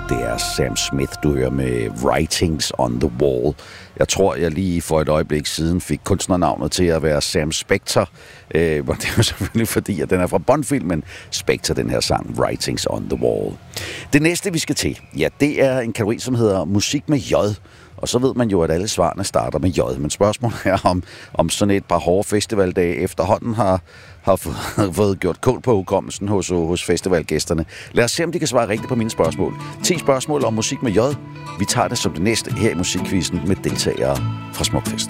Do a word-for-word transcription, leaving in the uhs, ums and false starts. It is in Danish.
Det er Sam Smith, du hører med Writings on the Wall. Jeg tror, jeg lige for et øjeblik siden fik kunstnernavnet til at være Sam Spector. Øh, det er jo selvfølgelig fordi, at den er fra Bond-filmen Spector, den her sang, Writings on the Wall. Det næste, vi skal til, ja, det er en kategori, som hedder musik med J. Og så ved man jo, at alle svarene starter med J. Men spørgsmålet er, om, om sådan et par hårde festivaldage efterhånden har, har fået, fået gjort kål på hukommelsen hos, hos festivalgæsterne. Lad os se, om de kan svare rigtigt på mine spørgsmål. ti spørgsmål om musik med J. Vi tager det som det næste her i Musikquizzen med deltagere fra Smukfest.